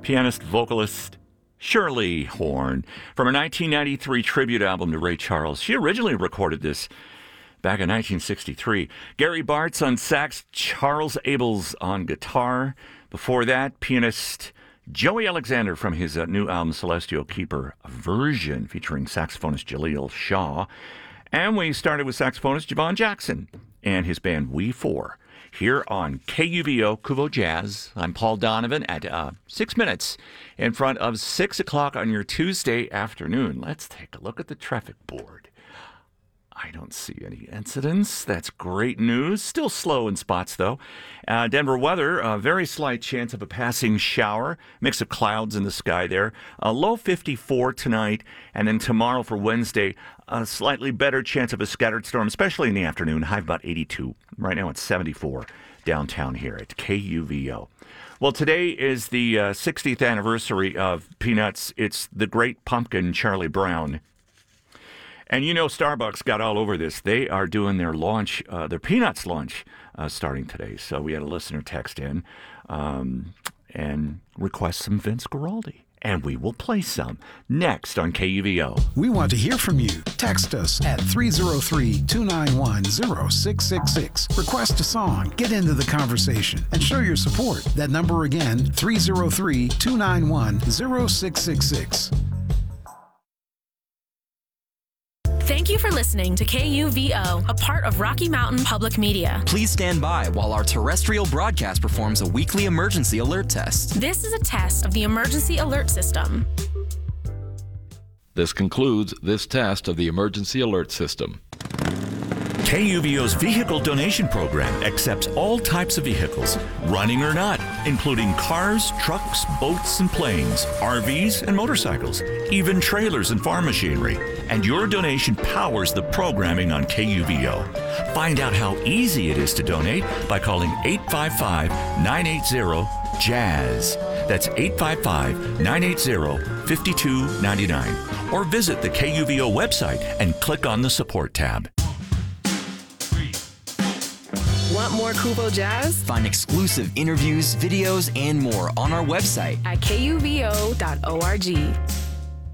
pianist, vocalist Shirley Horn from her 1993 tribute album to Ray Charles. She originally recorded this back in 1963. Gary Bartz on sax, Charles Abels on guitar. Before that, pianist Joey Alexander from his new album Celestial Keeper Version, featuring saxophonist Jaleel Shaw. And we started with saxophonist Javon Jackson and his band We Four here on KUVO Kuvo Jazz. I'm Paul Donovan at 6 minutes in front of 6 o'clock on your Tuesday afternoon. Let's take a look at the traffic board. I don't see any incidents. That's great news. Still slow in spots, though. Denver weather, a very slight chance of a passing shower. Mix of clouds in the sky there. A low 54 tonight. And then tomorrow for Wednesday, a slightly better chance of a scattered storm, especially in the afternoon. High of about 82. Right now it's 74 downtown here at KUVO. Well, today is the 60th anniversary of Peanuts. It's the Great Pumpkin, Charlie Brown. And you know Starbucks got all over this. They are doing their launch, their Peanuts launch, starting today. So we had a listener text in and request some Vince Guaraldi. And we will play some next on KUVO. We want to hear from you. Text us at 303-291-0666. Request a song, get into the conversation, and show your support. That number again, 303-291-0666. Thank you for listening to KUVO, a part of Rocky Mountain Public Media. Please stand by while our terrestrial broadcast performs a weekly emergency alert test. This is a test of the emergency alert system. This concludes this test of the emergency alert system. KUVO's vehicle donation program accepts all types of vehicles, running or not, including cars, trucks, boats, and planes, RVs, and motorcycles, even trailers and farm machinery. And your donation powers the programming on KUVO. Find out how easy it is to donate by calling 855-980-JAZZ. That's 855-980-5299. Or visit the KUVO website and click on the support tab. Want more Kuvo Jazz? Find exclusive interviews, videos, and more on our website At kuvo.org.